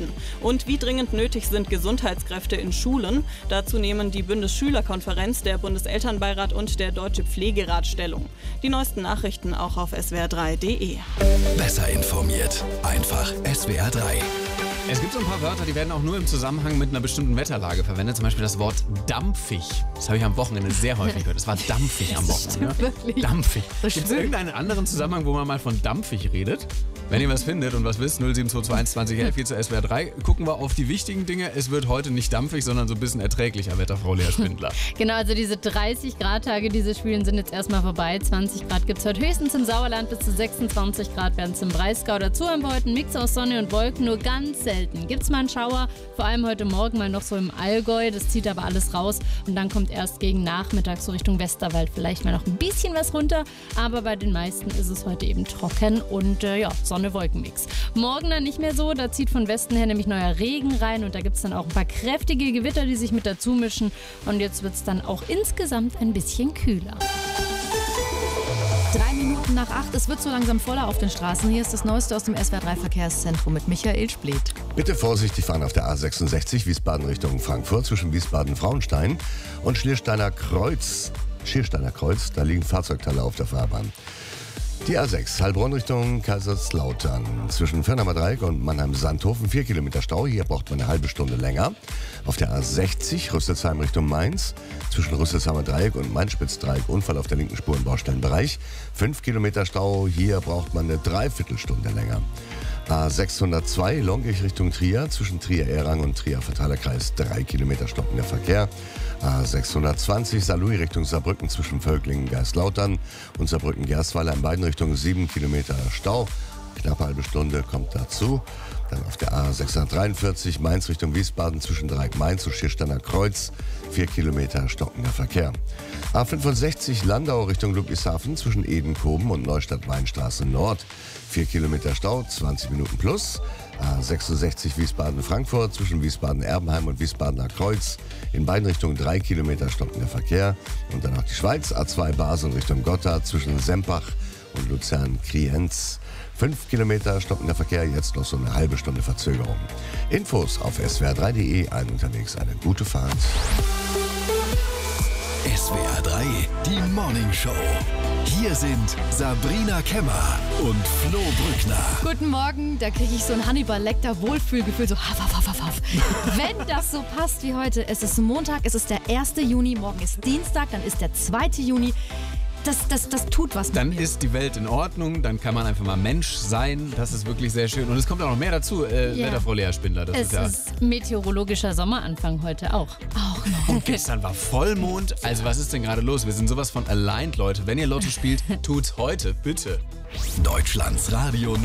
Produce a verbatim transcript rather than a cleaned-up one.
halten. Und wie dringend nötig sind Gesundheitskräfte in Schulen? Dazu nehmen die Bundesschülerkonferenz, der Bundeselternbeirat und der Deutsche Pflegerat Stellung. Die neuesten Nachrichten auch auf S W R drei punkt de. Besser informiert. Einfach S W R drei. Es gibt so ein paar Wörter, die werden auch nur im Zusammenhang mit einer bestimmten Wetterlage verwendet. Zum Beispiel das Wort dampfig. Das habe ich am Wochenende sehr häufig gehört. Es war dampfig am Wochenende. Wirklich? Dampfig. Gibt es irgendeinen anderen Zusammenhang, wo man mal von dampfig redet? Wenn ihr was findet und was wisst, null sieben zwei zwei eins zwanzig elf hier zu S W R drei. Gucken wir auf die wichtigen Dinge. Es wird heute nicht dampfig, sondern so ein bisschen erträglicher, Wetterfrau Lea Spindler. Genau, also diese dreißig Grad Tage, diese Schwülen sind jetzt erstmal vorbei. zwanzig Grad gibt es heute höchstens im Sauerland, bis zu sechsundzwanzig Grad werden es im Breisgau. Dazu haben wir heute einen Mix aus Sonne und Wolken, nur ganz selten gibt es mal einen Schauer. Vor allem heute Morgen mal noch so im Allgäu, das zieht aber alles raus. Und dann kommt erst gegen Nachmittag so Richtung Westerwald vielleicht mal noch ein bisschen was runter. Aber bei den meisten ist es heute eben trocken und äh, ja, Sonne-Wolken-Mix. Morgen dann nicht mehr so, da zieht von Westen her nämlich neuer Regen rein und da gibt es dann auch ein paar kräftige Gewitter, die sich mit dazu mischen. Und jetzt wird es dann auch insgesamt ein bisschen kühler. Drei Minuten nach acht, es wird so langsam voller auf den Straßen. Hier ist das Neueste aus dem S W R drei Verkehrszentrum mit Michael Spliet. Bitte vorsichtig fahren auf der A sechsundsechzig, Wiesbaden Richtung Frankfurt, zwischen Wiesbaden-Frauenstein und Schliersteiner Kreuz. Schiersteiner Kreuz, da liegen Fahrzeugteile auf der Fahrbahn. Die A sechs, Heilbronn Richtung Kaiserslautern. Zwischen Firnheimer Dreieck und Mannheim-Sandhofen vier Kilometer Stau. Hier braucht man eine halbe Stunde länger. Auf der A sechzig, Rüsselsheim Richtung Mainz. Zwischen Rüsselsheimer Dreieck und Main-Spitz-Dreieck Unfall auf der linken Spur im Baustellenbereich. fünf Kilometer Stau. Hier braucht man eine Dreiviertelstunde länger. A sechshundertzwei, Longich Richtung Trier. Zwischen Trier-Ehrang und Trier-Verteilerkreis drei Kilometer stockender Verkehr. A sechshundertzwanzig, Saarlouis Richtung Saarbrücken zwischen Völklingen, Geistlautern und Saarbrücken-Gerstweiler in beiden Richtungen sieben Kilometer Stau. Knappe halbe Stunde kommt dazu. Dann auf der A sechshundertdreiundvierzig, Mainz Richtung Wiesbaden zwischen Dreieck-Mainz und Schiersteiner Kreuz vier Kilometer stockender Verkehr. A fünfundsechzig, Landau Richtung Ludwigshafen zwischen Edenkoben und Neustadt-Weinstraße Nord vier Kilometer Stau, zwanzig Minuten plus. A sechsundsechzig, Wiesbaden-Frankfurt zwischen Wiesbaden-Erbenheim und Wiesbadener Kreuz in beiden Richtungen drei Kilometer stockender Verkehr. Und dann auch die Schweiz, A zwei Basel Richtung Gotthard zwischen Sempach und Luzern-Krienz. fünf Kilometer stockender Verkehr, jetzt noch so eine halbe Stunde Verzögerung. Infos auf S W R drei punkt de, ein unterwegs, eine gute Fahrt. S W R drei, die Morning Show. Hier sind Sabrina Kemmer und Flo Brückner. Guten Morgen, da kriege ich so ein Hannibal-Lecter-Wohlfühlgefühl, so haf, haf, haf, haf. Wenn das so passt wie heute, es ist Montag, es ist der erste Juni, morgen ist Dienstag, dann ist der zweite Juni. Das, das, das tut was mit Dann mir. ist die Welt in Ordnung, dann kann man einfach mal Mensch sein. Das ist wirklich sehr schön. Und es kommt auch noch mehr dazu, äh, Ja. Wetterfrau Lea Spindler. Das Es ist ja ist meteorologischer Sommeranfang heute auch. Auch noch. Und gestern war Vollmond. Also was ist denn gerade los? Wir sind sowas von aligned, Leute. Wenn ihr Lotto spielt, tut's heute, bitte. Deutschlands Radio